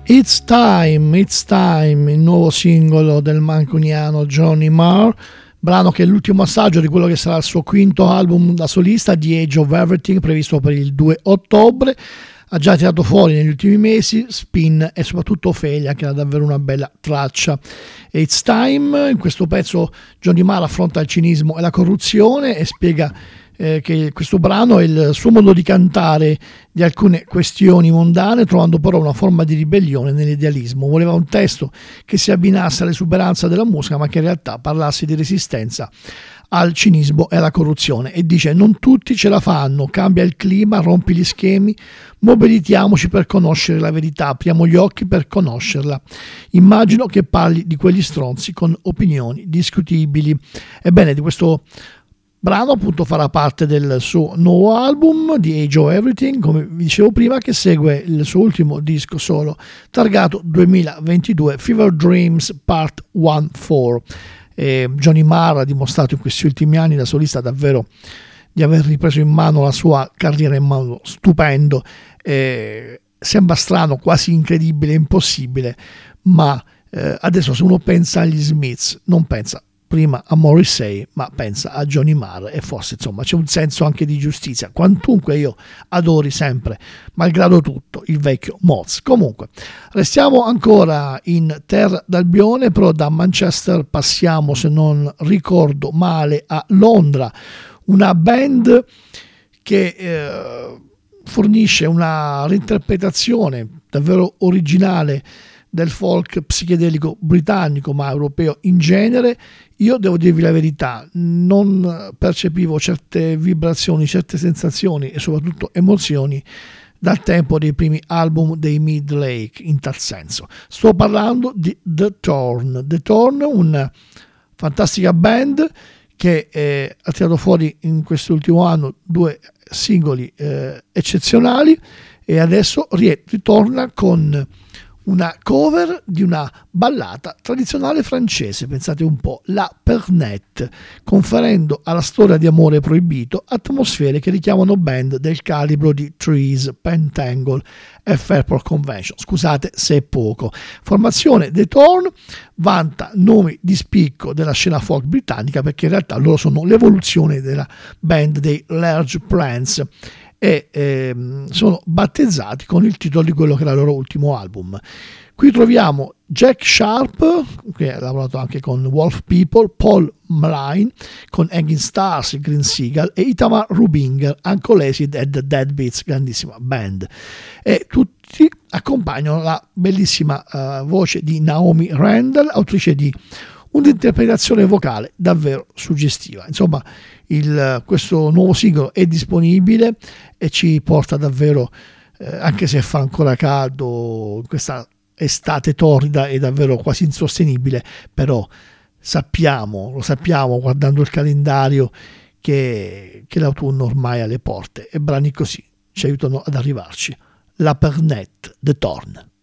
It's Time, il nuovo singolo del mancuniano Johnny Marr, brano che è l'ultimo assaggio di quello che sarà il suo quinto album da solista, The Age of Everything, previsto per il 2 ottobre. Ha già tirato fuori negli ultimi mesi Spin e soprattutto Ophelia, che era davvero una bella traccia. It's Time, in questo pezzo Johnny Marr affronta il cinismo e la corruzione e spiega che questo brano è il suo modo di cantare di alcune questioni mondane, trovando però una forma di ribellione nell'idealismo. Voleva un testo che si abbinasse all'esuberanza della musica, ma che in realtà parlasse di resistenza al cinismo e alla corruzione, e dice: non tutti ce la fanno, cambia il clima, rompi gli schemi, mobilitiamoci per conoscere la verità, apriamo gli occhi per conoscerla. Immagino che parli di quegli stronzi con opinioni discutibili. Ebbene, di questo brano appunto farà parte del suo nuovo album The Age of Everything, come vi dicevo prima, che segue il suo ultimo disco solo targato 2022, Fever Dreams Part 1-4. Johnny Marr ha dimostrato in questi ultimi anni da solista davvero di aver ripreso in mano la sua carriera in modo stupendo. Sembra strano, quasi incredibile, impossibile, ma adesso se uno pensa agli Smiths non pensa prima a Morrissey, ma pensa a Johnny Marr, e forse insomma c'è un senso anche di giustizia, quantunque io adori sempre, malgrado tutto, il vecchio Moz. Comunque restiamo ancora in terra d'Albione, però da Manchester passiamo, se non ricordo male, a Londra, una band che fornisce una reinterpretazione davvero originale del folk psichedelico britannico, ma europeo in genere. Io devo dirvi la verità, non percepivo certe vibrazioni, certe sensazioni e soprattutto emozioni dal tempo dei primi album dei Midlake, in tal senso. Sto parlando di The Thorn. The Thorn, una fantastica band che ha tirato fuori in quest'ultimo anno 2 singoli eccezionali, e adesso ritorna con una cover di una ballata tradizionale francese, pensate un po', la Pernette, conferendo alla storia di amore proibito atmosfere che richiamano band del calibro di Trees, Pentangle e Fairport Convention. Scusate se è poco. Formazione The Thorn vanta nomi di spicco della scena folk britannica, perché in realtà loro sono l'evoluzione della band dei Large Plants, e sono battezzati con il titolo di quello che era il loro ultimo album. Qui troviamo Jack Sharp, che ha lavorato anche con Wolf People, Paul Mline con Hanging Stars, il Green Seagull, e Itamar Rubinger, Uncle Acid e The Deadbeats, grandissima band, e tutti accompagnano la bellissima voce di Naomi Randall, autrice di un'interpretazione vocale davvero suggestiva. Insomma, questo nuovo singolo è disponibile e ci porta davvero, anche se fa ancora caldo, questa estate torrida e davvero quasi insostenibile, però lo sappiamo guardando il calendario che l'autunno ormai è alle porte, e brani così ci aiutano ad arrivarci. La Pernette, The Thorn.